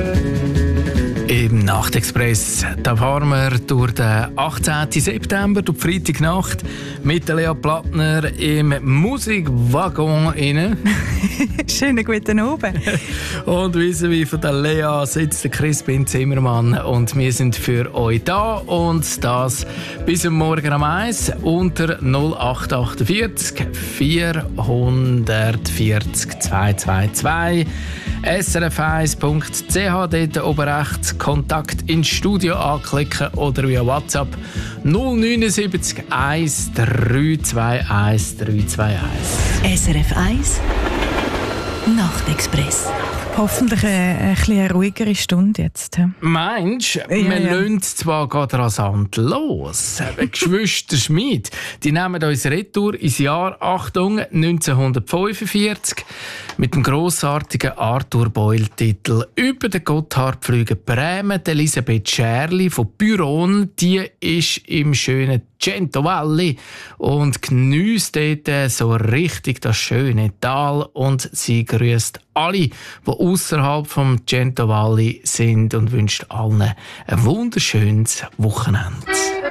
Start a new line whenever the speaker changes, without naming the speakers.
Im Nachtexpress, da fahren wir durch den 18. September, durch die Freitagnacht, mit der Lea Plattner im Musikwaggon rein.
Schönen guten Abend.
Und vis-à-vis von der Lea sitzt der Crispin Zimmermann und wir sind für euch da und das bis am Morgen um 1 unter 0848 440 222 srf1.ch, dort oben rechts Kontakt ins Studio anklicken oder via WhatsApp 079 1321 321.
SRF 1 Nachtexpress.
Hoffentlich eine etwas ruhigere Stunde jetzt.
Meinst du, wir lassen zwar gerade rasant los. Geschwister Schmid, die nehmen uns retour ins Jahr, Achtung, 1945 mit dem grossartigen Arthur Boyle-Titel «Über den Gotthard fliegen Bremen». Elisabeth Scherli von Büron, die ist im schönen Cento Valley und geniesst dort so richtig das schöne Tal und sie grüßt alle, die außerhalb vom Cento Valley sind und wünscht allen ein wunderschönes Wochenende.